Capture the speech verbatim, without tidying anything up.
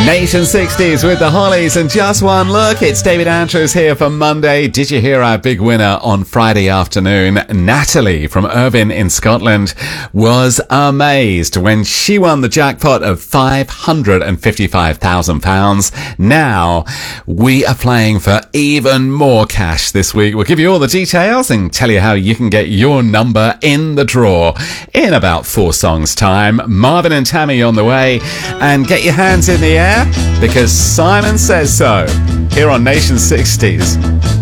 Nation sixties with the Hollies and Just One Look. It's David Andrews here for Monday. Did you hear our big winner on Friday afternoon? Natalie from Irvine in Scotland was amazed when she won the jackpot of five hundred fifty-five thousand pounds. Now we are playing for even more cash this week. We'll give you all the details and tell you how you can get your number in the draw in about four songs time. Marvin and Tammy on the way, and get your hands in the air because Simon says so here on Nation sixties.